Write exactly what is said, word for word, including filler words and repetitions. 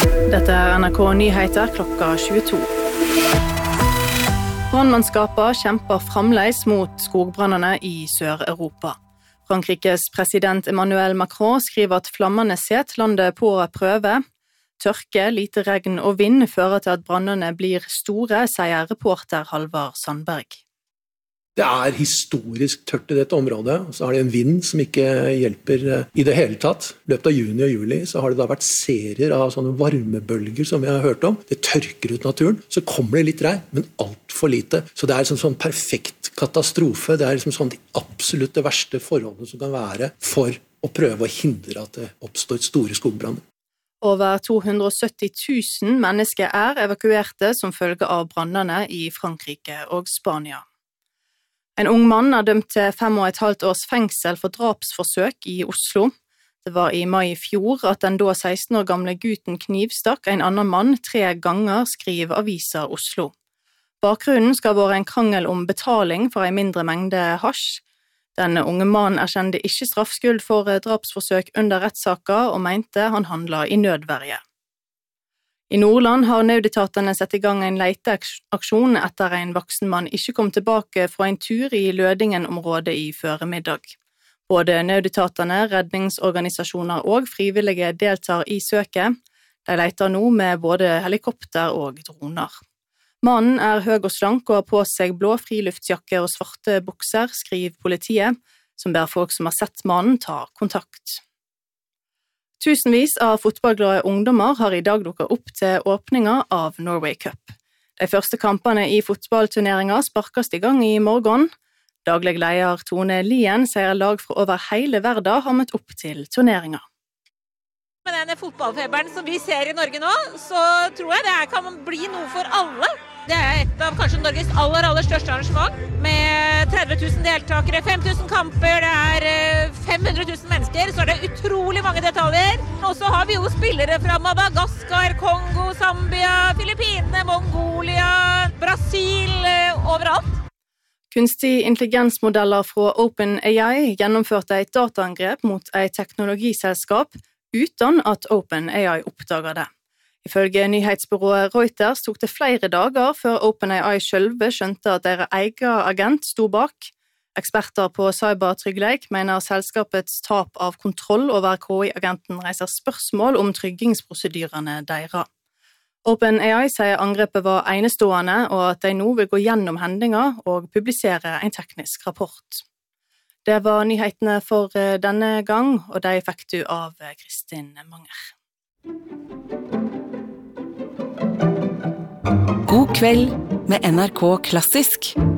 Dette er N R K Nyheter klokka tjueto. Brannmannskaper kjemper fremleis mot skogbrannene i Sør-Europa. Frankrikes president Emmanuel Macron skriver at flammene set landet på prøve. Tørke, lite regn og vind fører til at brannene blir store, sier reporter Halvard Sandberg. Det er historisk tørt i dette området, og så har det en vind som ikke hjelper i det hele tatt. I løpet av juni og juli så har det da vært serier av sånne varmebølger som vi har hørt om. Det tørker ut naturen, så kommer det litt regn, men alt for lite. Så det er liksom sånn perfekt katastrofe. Det er liksom sånn de absolutt det verste forholdene som kan være for å prøve å hindre at det oppstår store skogbranner. Over to hundre og sytti tusen mennesker er evakuerte som følge av brannene i Frankrike og Spania. En ung mann er dømt til fem og et halvt års fengsel for drapsforsøk i Oslo. Det var i mai i fjor at den da seksten år gamle gutten knivstakk en annen mann tre ganger, skriver Avisa Oslo. Bakgrunnen skal være en krangel om betaling for en mindre mengde hasj. Den unge mannen erkjente ikke straffskyld for drapsforsøk under rettssaken og mente han handlet i nødverge. I Nordland har nødetatene sett i gang en leteaksjon etter en voksen mann ikke kom tilbake fra en tur i Lødingen-området i føremiddag. Både nødetatene, redningsorganisasjoner og frivillige deltar i søket. De leter nå med både helikopter og droner. Mannen er høy og slank og har på seg blå friluftsjakke og svarte bukser, skriver politiet, som ber folk som har sett mannen ta kontakt. Tusenvis av fotballglade ungdommer har i dag dukket opp til åpninga av Norway Cup. De første kampene i fotballturneringa sparkes i gang i morgen. Daglig leder Tone Lien sier lag fra over hele verden har møtt opp til turneringa. Med denne fotballfeberen som vi ser i Norge nå, så tror jeg det kan bli noe for alle. Det er et av kanskje Norges aller, aller største arrangement, med tretti tusen deltakere, fem tusen kamper, det er fem hundre tusen mennesker, så er det utrolig mange detaljer. Og så har vi jo spillere fra Madagaskar, Kongo, Zambia, Filippinene, Mongolia, Brasil, overalt. Kunstig intelligensmodeller fra OpenAI gjennomførte et dataangrep mot et teknologiselskap uten at OpenAI oppdaget det. Ifølge nyhetsbyrået Reuters tok det flere dager før OpenAI selv skjønte at deres egen agent sto bak. Eksperter på cybertryggleik mener selskapets tap av kontroll over K I-agenten reiser spørsmål om tryggingsprosedyrene deres. OpenAI sier angrepet var enestående og at de nå vil gå gjennom hendinga og publisere en teknisk rapport. Det var nyhetene for denne gang, og de fikk du av Kristin Manger. God kveld med N R K Klassisk.